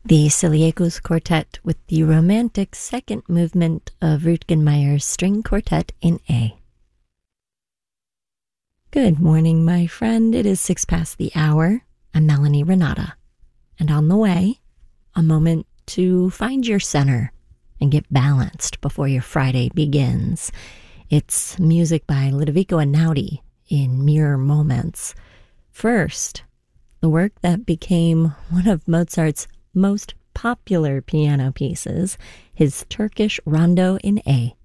The Siliekos Quartet with the romantic second movement of Rutgen Meyer's String Quartet in A. Good morning, my friend. It is 6 past the hour. I'm Melanie Renata. And on the way, a moment to find your center and get balanced before your Friday begins. It's music by Ludovico Einaudi in Mere Moments. First, the work that became one of Mozart's most popular piano pieces, his Turkish Rondo in A.